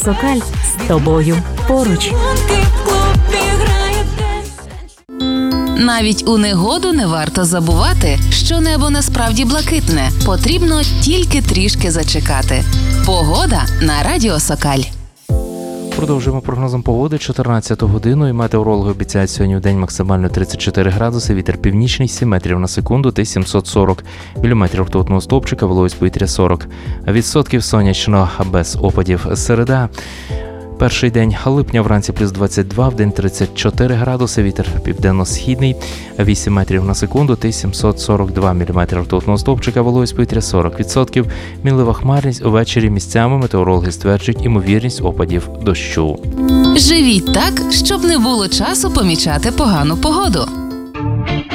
Сокаль з тобою поруч. Навіть у негоду не варто забувати, що небо насправді блакитне. Потрібно тільки трішки зачекати. Погода на Радіо Сокаль. Продовжуємо прогнозом погоди 14 годину, і метеорологи обіцяють сьогодні в день максимально 34 градуси, вітер північний 7 метрів на секунду та 740 міліметрів ртутного стовпчика, вологість повітря 40%, сонячно без опадів. Середа. Перший день липня вранці плюс 22, вдень 34 градуси, вітер південно-східний 8 метрів на секунду та 742 міліметри ртутного стовпчика, вологість повітря 40%, мінлива хмарність, увечері місцями метеорологи стверджують імовірність опадів дощу. Живіть так, щоб не було часу помічати погану погоду.